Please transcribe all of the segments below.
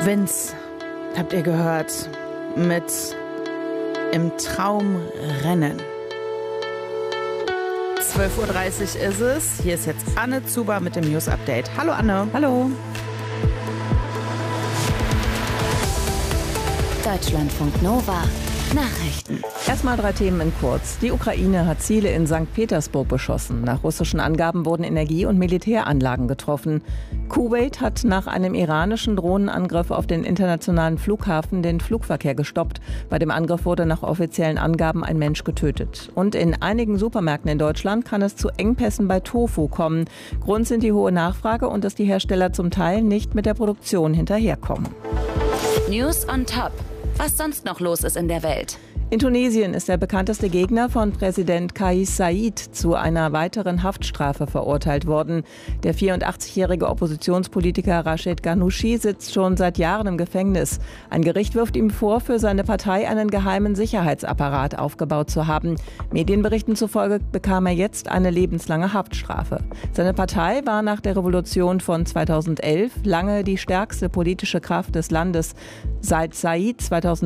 Vince, habt ihr gehört, mit Im Traum rennen. 12:30 Uhr ist es. Hier ist jetzt Anne Zuber mit dem News Update. Hallo Anne. Hallo. Deutschlandfunk Nova. Nachrichten. Erstmal 3 Themen in kurz. Die Ukraine hat Ziele in St. Petersburg beschossen. Nach russischen Angaben wurden Energie- und Militäranlagen getroffen. Kuwait hat nach einem iranischen Drohnenangriff auf den internationalen Flughafen den Flugverkehr gestoppt. Bei dem Angriff wurde nach offiziellen Angaben ein Mensch getötet. Und in einigen Supermärkten in Deutschland kann es zu Engpässen bei Tofu kommen. Grund sind die hohe Nachfrage und dass die Hersteller zum Teil nicht mit der Produktion hinterherkommen. News on Top. Was sonst noch los ist in der Welt. In Tunesien ist der bekannteste Gegner von Präsident Kais Saied zu einer weiteren Haftstrafe verurteilt worden. Der 84-jährige Oppositionspolitiker Rachid Ghannouchi sitzt schon seit Jahren im Gefängnis. Ein Gericht wirft ihm vor, für seine Partei einen geheimen Sicherheitsapparat aufgebaut zu haben. Medienberichten zufolge bekam er jetzt eine lebenslange Haftstrafe. Seine Partei war nach der Revolution von 2011 lange die stärkste politische Kraft des Landes. Seit Saied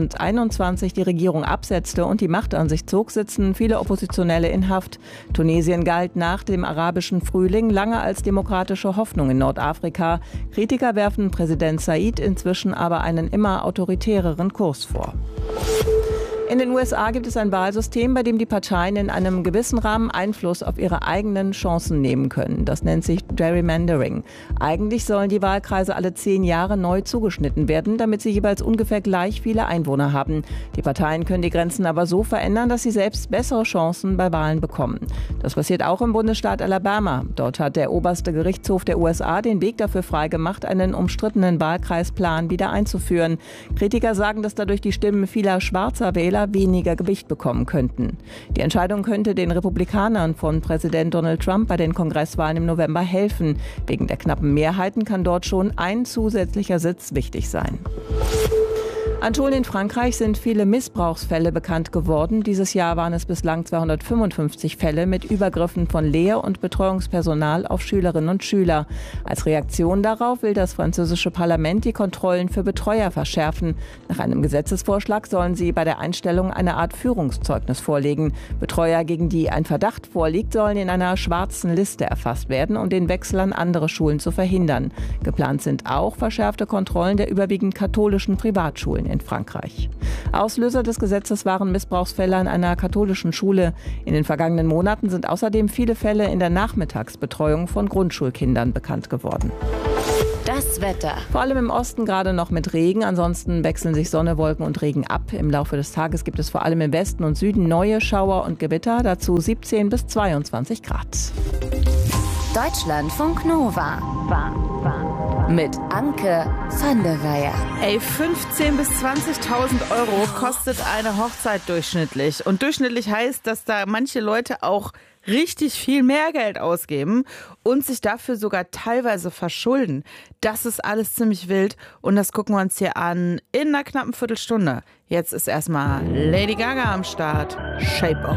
2021 die Regierung absetzte und die Macht an sich zog, sitzen viele Oppositionelle in Haft. Tunesien galt nach dem arabischen Frühling lange als demokratische Hoffnung in Nordafrika. Kritiker werfen Präsident Saied inzwischen aber einen immer autoritäreren Kurs vor. In den USA gibt es ein Wahlsystem, bei dem die Parteien in einem gewissen Rahmen Einfluss auf ihre eigenen Chancen nehmen können. Das nennt sich Gerrymandering. Eigentlich sollen die Wahlkreise alle 10 Jahre neu zugeschnitten werden, damit sie jeweils ungefähr gleich viele Einwohner haben. Die Parteien können die Grenzen aber so verändern, dass sie selbst bessere Chancen bei Wahlen bekommen. Das passiert auch im Bundesstaat Alabama. Dort hat der oberste Gerichtshof der USA den Weg dafür freigemacht, einen umstrittenen Wahlkreisplan wieder einzuführen. Kritiker sagen, dass dadurch die Stimmen vieler schwarzer Wähler weniger Gewicht bekommen könnten. Die Entscheidung könnte den Republikanern von Präsident Donald Trump bei den Kongresswahlen im November helfen. Wegen der knappen Mehrheiten kann dort schon ein zusätzlicher Sitz wichtig sein. An Schulen in Frankreich sind viele Missbrauchsfälle bekannt geworden. Dieses Jahr waren es bislang 255 Fälle mit Übergriffen von Lehr- und Betreuungspersonal auf Schülerinnen und Schüler. Als Reaktion darauf will das französische Parlament die Kontrollen für Betreuer verschärfen. Nach einem Gesetzesvorschlag sollen sie bei der Einstellung eine Art Führungszeugnis vorlegen. Betreuer, gegen die ein Verdacht vorliegt, sollen in einer schwarzen Liste erfasst werden, um den Wechsel an andere Schulen zu verhindern. Geplant sind auch verschärfte Kontrollen der überwiegend katholischen Privatschulen in Frankreich. Auslöser des Gesetzes waren Missbrauchsfälle an einer katholischen Schule. In den vergangenen Monaten sind außerdem viele Fälle in der Nachmittagsbetreuung von Grundschulkindern bekannt geworden. Das Wetter. Vor allem im Osten gerade noch mit Regen. Ansonsten wechseln sich Sonne, Wolken und Regen ab. Im Laufe des Tages gibt es vor allem im Westen und Süden neue Schauer und Gewitter. Dazu 17 bis 22 Grad. Deutschlandfunk Nova. Mit Anke van der Weyer. 15.000 bis 20.000 Euro kostet eine Hochzeit durchschnittlich. Und durchschnittlich heißt, dass da manche Leute auch richtig viel mehr Geld ausgeben und sich dafür sogar teilweise verschulden. Das ist alles ziemlich wild und das gucken wir uns hier an in einer knappen Viertelstunde. Jetzt ist erstmal Lady Gaga am Start. Shape of